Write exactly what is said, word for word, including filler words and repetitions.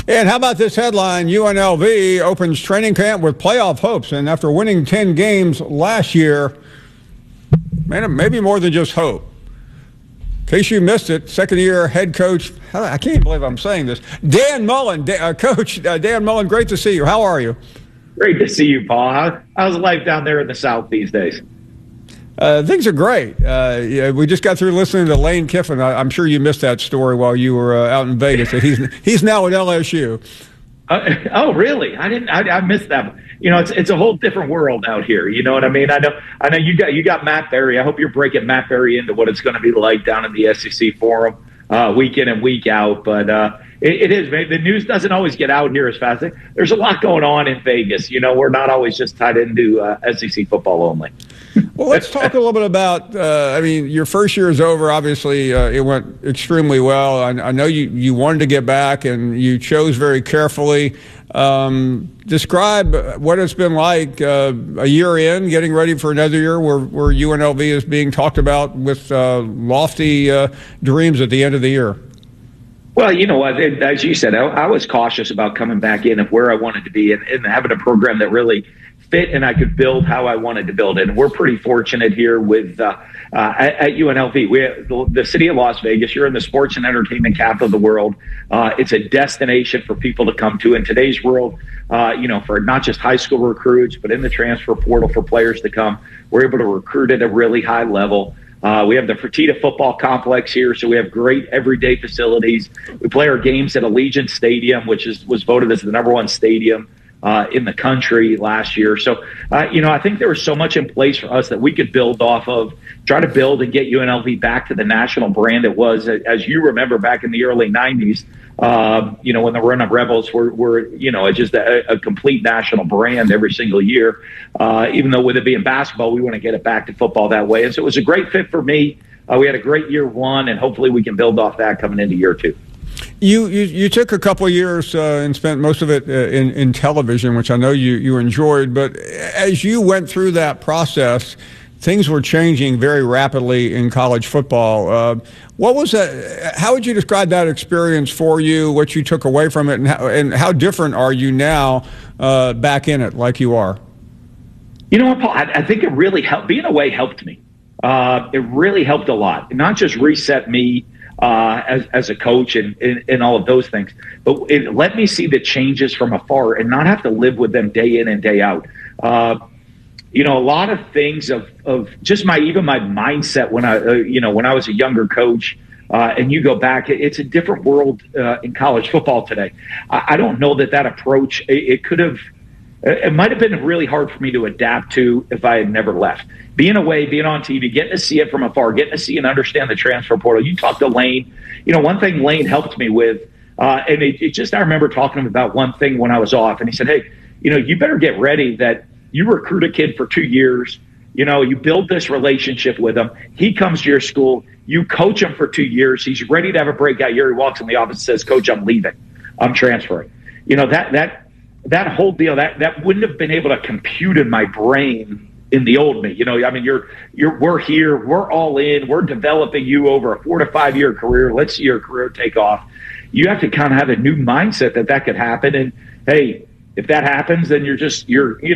And how about this headline? U N L V opens training camp with playoff hopes. And after winning ten games last year, man, maybe more than just hope. In case you missed it, second-year head coach, I can't believe I'm saying this, Dan Mullen. Dan, uh, Coach uh, Dan Mullen, great to see you. How are you? Great to see you, Paul. How, how's life down there in the South these days? Uh, things are great. Uh, yeah, we just got through listening to Lane Kiffin. I, I'm sure you missed that story while you were uh, out in Vegas. He's he's now at L S U. Uh, oh, really? I didn't. I, I missed that. You know, it's it's a whole different world out here. You know what I mean? I know. I know you got you got Matt Berry. I hope you're breaking Matt Berry into what it's going to be like down in the S E C Forum uh, week in and week out. But uh, it, it is. The news doesn't always get out here as fast. There's a lot going on in Vegas. You know, we're not always just tied into uh, S E C football only. Well, let's talk a little bit about, uh, I mean, your first year is over. Obviously, uh, it went extremely well. I, I know you, you wanted to get back, and you chose very carefully. Um, describe what it's been like uh, a year in, getting ready for another year where, where U N L V is being talked about with uh, lofty uh, dreams at the end of the year. Well, you know what, as you said, I, I was cautious about coming back in of where I wanted to be and, and having a program that really fit and I could build how I wanted to build it. And we're pretty fortunate here with uh, uh, at, at U N L V. We have the, the city of Las Vegas. You're in the sports and entertainment capital of the world. Uh, it's a destination for people to come to in today's world. Uh, you know, for not just high school recruits, but in the transfer portal for players to come. We're able to recruit at a really high level. Uh, we have the Fertitta football complex here, so we have great everyday facilities. We play our games at Allegiant Stadium, which is was voted as the number one stadium Uh, in the country last year. So, uh, you know, I think there was so much in place for us that we could build off of, try to build and get U N L V back to the national brand it was, as you remember, back in the early nineties, uh, you know, when the Run Up Rebels were, were you know, just a, a complete national brand every single year. Uh, even though with it being basketball, we want to get it back to football that way. And so it was a great fit for me. Uh, we had a great year one, and hopefully we can build off that coming into year two. You, you you took a couple of years uh, and spent most of it uh, in, in television, which I know you, you enjoyed. But as you went through that process, things were changing very rapidly in college football. Uh, what was that? How would you describe that experience for you, what you took away from it, and how, and how different are you now uh, back in it like you are? You know what, Paul? I, I think it really helped. Being away helped me. Uh, it really helped a lot. Not just reset me Uh, as, as a coach and, and, and all of those things. But it let me see the changes from afar and not have to live with them day in and day out. Uh, you know, a lot of things of, of just my, even my mindset when I, uh, you know, when I was a younger coach uh, and you go back, it, it's a different world uh, in college football today. I, I don't know that that approach, it, it could have, it might have been really hard for me to adapt to if I had never left. Being away, being on T V, getting to see it from afar, getting to see and understand the transfer portal. You talked to Lane. You know, one thing Lane helped me with, uh, and it, it just I remember talking to him about one thing when I was off, and he said, hey, you know, you better get ready that you recruit a kid for two years. You know, you build this relationship with him. He comes to your school. You coach him for two years. He's ready to have a breakout year. He walks in the office and says, Coach, I'm leaving. I'm transferring. You know, that that that whole deal, that that wouldn't have been able to compute in my brain in the old me. You know, I mean, you're, you're, we're here, we're all in, we're developing you over a four to five year career. Let's see your career take off. You have to kind of have a new mindset that that could happen. And hey, if that happens, then you're just, you're, you